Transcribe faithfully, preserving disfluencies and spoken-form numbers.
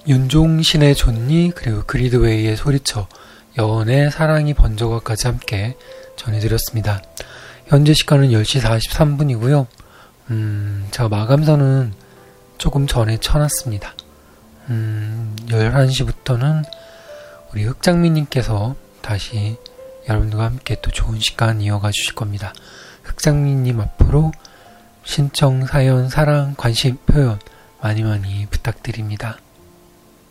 윤종신의 존니, 그리고 그리드웨이의 소리쳐, 여원의 사랑이 번져가까지 함께 전해드렸습니다. 현재 시간은 열 시 사십삼 분이고요. 음, 제가 마감선은 조금 전에 쳐놨습니다. 음, 열한 시부터는 우리 흑장미님께서 다시 여러분들과 함께 또 좋은 시간 이어가 주실 겁니다. 흑장미님 앞으로 신청, 사연, 사랑, 관심, 표현 많이 많이 부탁드립니다.